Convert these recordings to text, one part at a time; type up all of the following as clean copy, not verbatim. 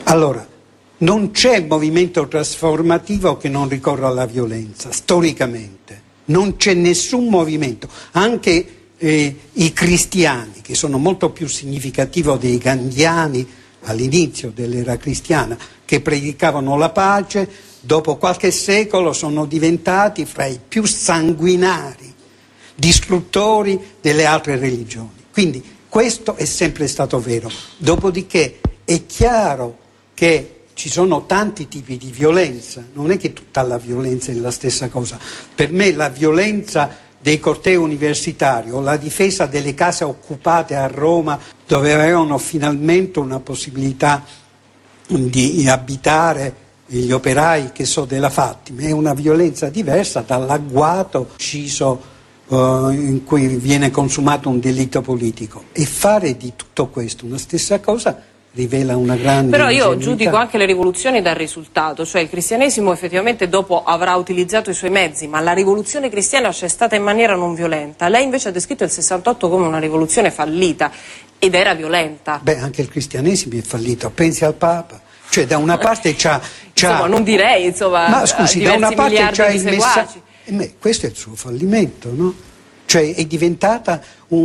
Allora, non c'è movimento trasformativo che non ricorra alla violenza, storicamente. Non c'è nessun movimento, anche i cristiani, che sono molto più significativi dei gandhiani all'inizio dell'era cristiana, che predicavano la pace, dopo qualche secolo sono diventati fra i più sanguinari distruttori delle altre religioni. Quindi questo è sempre stato vero. Dopodiché è chiaro che ci sono tanti tipi di violenza, non è che tutta la violenza è la stessa cosa. Per me la violenza dei cortei universitari o la difesa delle case occupate a Roma, dove avevano finalmente una possibilità di abitare gli operai, che so, della Fatima, è una violenza diversa dall'agguato ucciso in cui viene consumato un delitto politico. E fare di tutto questo una stessa cosa rivela una grande Però io ingenuità. giudico anche le rivoluzioni dal risultato, cioè il cristianesimo effettivamente dopo avrà utilizzato i suoi mezzi, ma la rivoluzione cristiana c'è stata in maniera non violenta. Lei invece ha descritto il 68 come una rivoluzione fallita ed era violenta. Beh, anche il cristianesimo è fallito, pensi al Papa. Cioè da una parte c'ha insomma, non direi, insomma, ma scusi, da una parte c'ha il messaggio. Questo è il suo fallimento, no? Cioè è diventata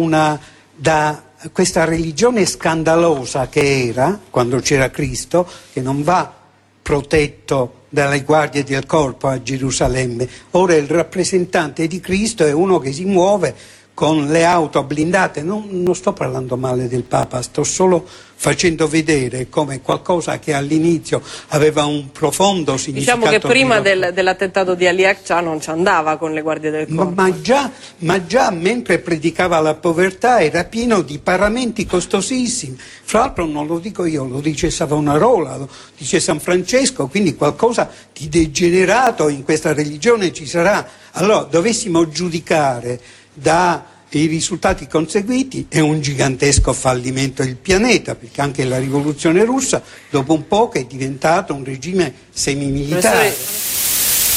questa religione scandalosa che era, quando c'era Cristo, che non va protetto dalle guardie del corpo a Gerusalemme. Ora il rappresentante di Cristo è uno che si muove con le auto blindate. Non sto parlando male del Papa, sto solo facendo vedere come qualcosa che all'inizio aveva un profondo significato. Diciamo che prima dell'attentato di Ali Akçaa non ci andava con le guardie del corpo. Ma già mentre predicava la povertà era pieno di paramenti costosissimi. Fra l'altro non lo dico io, lo dice Savonarola, lo dice San Francesco, quindi qualcosa di degenerato in questa religione ci sarà. Allora, dovessimo giudicare dai risultati conseguiti, è un gigantesco fallimento del pianeta, perché anche la rivoluzione russa dopo un po' è diventato un regime semimilitare.